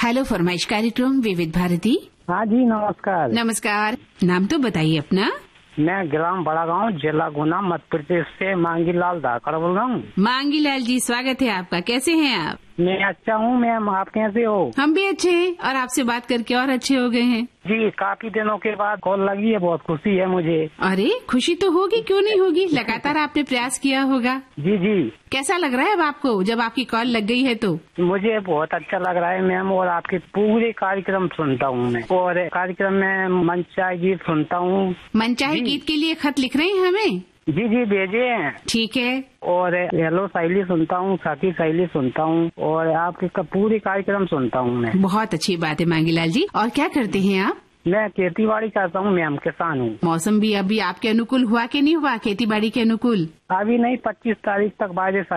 Hello फरमाइश कार्यक्रम विविध भारती। हाँ जी, नमस्कार। नमस्कार, नाम तो बताइए अपना। मैं ग्राम बड़ा गाँव, जिला गुना, मध्य प्रदेश से मांगी लाल धाकड़ बोल रहा हूँ। मांगी लाल जी, स्वागत है आपका। कैसे हैं आप? मैं अच्छा हूँ मैम, आप कैसे हो? हम भी अच्छे हैं और आपसे बात करके और अच्छे हो गए हैं। जी, काफी दिनों के बाद कॉल लगी है, बहुत खुशी है मुझे। अरे खुशी तो होगी, क्यों नहीं होगी, लगातार आपने प्रयास किया होगा। जी जी। कैसा लग रहा है अब आपको जब आपकी कॉल लग गई है तो? मुझे बहुत अच्छा लग रहा है मैम, और आपके पूरे कार्यक्रम सुनता हूँ मैं, और कार्यक्रम में मनचाहे गीत सुनता हूँ। मनचाहे गीत के लिए खत लिख रहे हैं हमें? जी जी, भेजे हैं। ठीक है। और हेलो साइली सुनता हूँ, साथी साइली सुनता हूँ, और आपके पूरे कार्यक्रम सुनता हूँ मैं। बहुत अच्छी बात है मांगीलाल जी। और क्या करते हैं आप? मैं खेती बाड़ी करता हूँ मैम, किसान हूँ। मौसम भी अभी आपके अनुकूल हुआ कि नहीं हुआ, खेती बाड़ी के अनुकूल? अभी नहीं, 25 तारीख तक बारिश